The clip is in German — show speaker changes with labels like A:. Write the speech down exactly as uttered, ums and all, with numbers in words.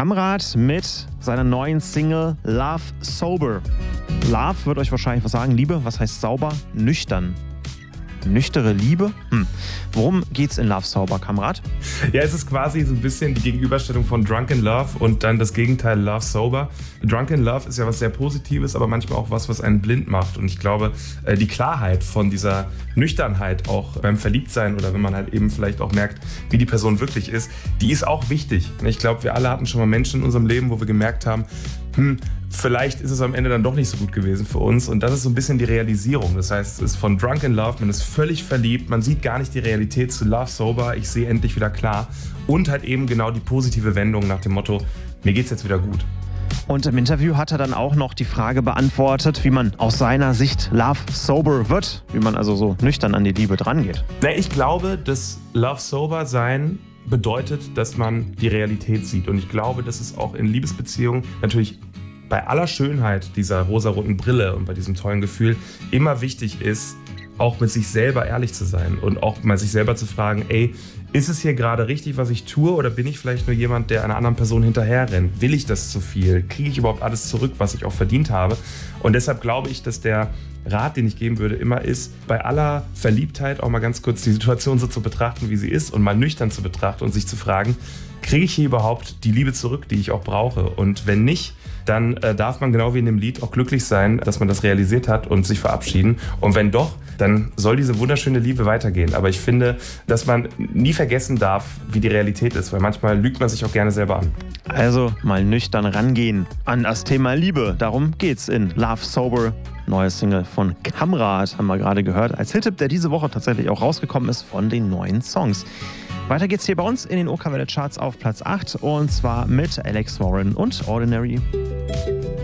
A: Kamrat mit seiner neuen Single Love Sober. Love wird euch wahrscheinlich was sagen. Liebe, was heißt sauber? Nüchtern. Nüchtere Liebe? Hm. Worum geht's in Love Sober, Kamrat?
B: Ja, es ist quasi so ein bisschen die Gegenüberstellung von Drunken Love und dann das Gegenteil Love Sober. Drunken Love ist ja was sehr Positives, aber manchmal auch was, was einen blind macht. Und ich glaube, die Klarheit von dieser Nüchternheit auch beim Verliebtsein oder wenn man halt eben vielleicht auch merkt, wie die Person wirklich ist, die ist auch wichtig. Ich glaube, wir alle hatten schon mal Menschen in unserem Leben, wo wir gemerkt haben, hm, vielleicht ist es am Ende dann doch nicht so gut gewesen für uns. Und das ist so ein bisschen die Realisierung. Das heißt, es ist von Drunken Love, man ist völlig verliebt, man sieht gar nicht die Realität zu Love Sober, ich sehe endlich wieder klar. Und halt eben genau die positive Wendung nach dem Motto, mir geht's jetzt wieder gut.
A: Und im Interview hat er dann auch noch die Frage beantwortet, wie man aus seiner Sicht Love Sober wird, wie man also so nüchtern an die Liebe drangeht.
B: Na, ich glaube, dass Love Sober sein bedeutet, dass man die Realität sieht. Und ich glaube, dass es auch in Liebesbeziehungen natürlich bei aller Schönheit dieser rosaroten Brille und bei diesem tollen Gefühl immer wichtig ist, auch mit sich selber ehrlich zu sein und auch mal sich selber zu fragen, ey, ist es hier gerade richtig, was ich tue, oder bin ich vielleicht nur jemand, der einer anderen Person hinterherrennt? Will ich das zu viel? Kriege ich überhaupt alles zurück, was ich auch verdient habe? Und deshalb glaube ich, dass der Rat, den ich geben würde, immer ist, bei aller Verliebtheit auch mal ganz kurz die Situation so zu betrachten, wie sie ist und mal nüchtern zu betrachten und sich zu fragen, kriege ich hier überhaupt die Liebe zurück, die ich auch brauche? Und wenn nicht, dann äh, darf man genau wie in dem Lied auch glücklich sein, dass man das realisiert hat und sich verabschieden. Und wenn doch, dann soll diese wunderschöne Liebe weitergehen. Aber ich finde, dass man nie vergessen darf, wie die Realität ist, weil manchmal lügt man sich auch gerne selber an.
A: Also mal nüchtern rangehen an das Thema Liebe. Darum geht's in Love Sober. Neue Single von Kamrat haben wir gerade gehört. Als Hit-Tipp, der diese Woche tatsächlich auch rausgekommen ist von den neuen Songs. Weiter geht's hier bei uns in den Okerwelle Charts auf Platz acht und zwar mit Alex Warren und Ordinary.